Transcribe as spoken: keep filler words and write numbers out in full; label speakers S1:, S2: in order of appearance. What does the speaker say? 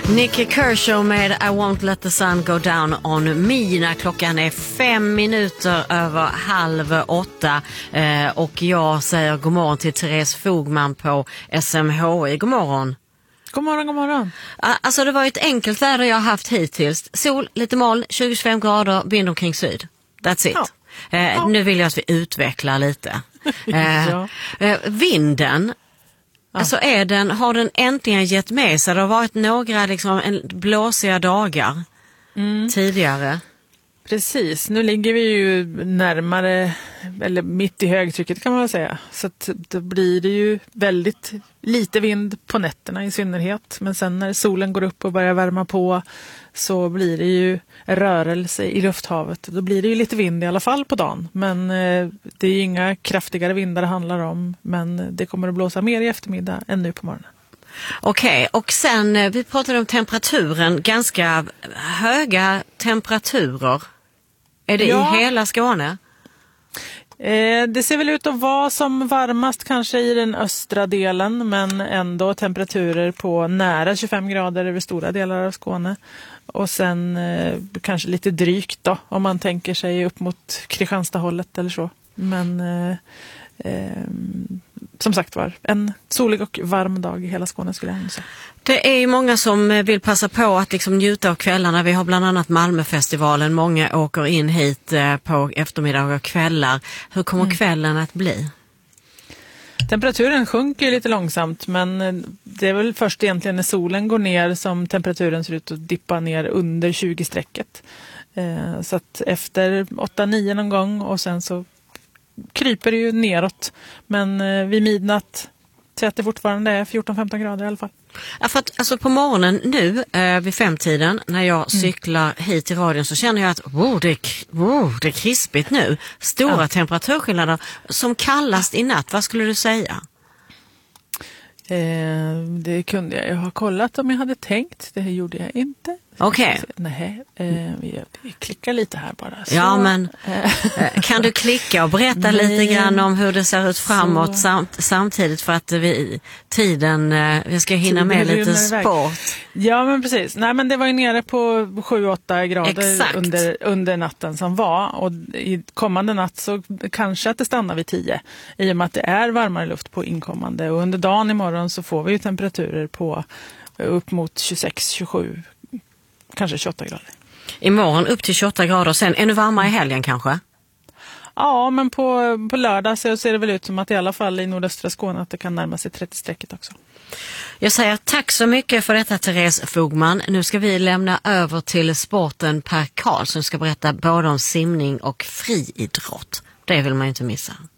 S1: Nicky Kershaw med I won't let the sun go down on me när klockan är fem minuter över halv åtta eh, och jag säger god morgon till Therese Fogman på S M H I. God morgon.
S2: God morgon, god morgon.
S1: Alltså det var ett enkelt väder jag har haft hittills. Sol, lite moln, tjugo till tjugofem grader, vind omkring syd. That's it. Ja. Eh, ja. Nu vill jag att vi utvecklar lite. Eh, ja. eh, vinden. Ja. Alltså är den, har den äntligen gett med sig? Det har varit några liksom, en, blåsiga dagar mm. tidigare.
S2: Precis, nu ligger vi ju närmare, eller mitt i högtrycket kan man väl säga. Så att då blir det ju väldigt lite vind på nätterna i synnerhet. Men sen när solen går upp och börjar värma på så blir det ju rörelse i lufthavet. Då blir det ju lite vind i alla fall på dagen. Men eh, det är ju inga kraftigare vindar det handlar om. Men det kommer att blåsa mer i eftermiddag än nu på morgonen.
S1: Okej, okay, och sen vi pratade om temperaturen. Ganska höga temperaturer. Är det ja. i hela Skåne?
S2: Eh, det ser väl ut att vara som varmast kanske i den östra delen, men ändå temperaturer på nära tjugofem grader över stora delar av Skåne. Och sen eh, kanske lite drygt då, om man tänker sig upp mot Kristianstad-hållet eller så. Men eh, eh, som sagt var, en solig och varm dag i hela Skåne skulle jag säga.
S1: Det är ju många som vill passa på att liksom njuta av kvällarna. Vi har bland annat Malmöfestivalen. Många åker in hit på eftermiddag och kvällar. Hur kommer mm. kvällen att bli?
S2: Temperaturen sjunker lite långsamt, men det är väl först egentligen när solen går ner som temperaturen ser ut att dippa ner under tjugo-strecket. Så att efter åtta nio någon gång och sen så kryper det ju neråt. Men vid midnatt så att det fortfarande är fjorton femton grader i alla fall.
S1: Ja, för att alltså på morgonen nu eh, vid femtiden när jag mm. cyklar hit till radion så känner jag att wow, det, är, wow, det är krispigt nu. Stora ja. temperaturskillnader. Som kallast i natt, vad skulle du säga?
S2: Eh, det kunde jag. Jag har kollat om jag hade tänkt. Det gjorde jag inte.
S1: Okej. Okay.
S2: Nej, eh, vi, vi klickar lite här bara. Så.
S1: Ja, men kan du klicka och berätta lite grann om hur det ser ut framåt sam, samtidigt för att vi tiden, vi ska hinna tiden med lite sport.
S2: Ja, men precis. Nej, men det var ju nere på sju åtta grader under, under natten som var. Och i kommande natt så kanske att det stannar vid tio. I och med att det är varmare luft på inkommande. Och under dagen imorgon så får vi ju temperaturer på upp mot tjugosex tjugosju, kanske tjugoåtta grader.
S1: Imorgon upp till tjugoåtta grader, sen ännu varmare i helgen kanske?
S2: Ja, men på, på lördag så ser det väl ut som att i alla fall i nordöstra Skåne att det kan närma sig trettio-strecket också.
S1: Jag säger tack så mycket för detta, Therese Fogman. Nu ska vi lämna över till sporten. Per Karlsson ska berätta både om simning och friidrott. Det vill man ju inte missa.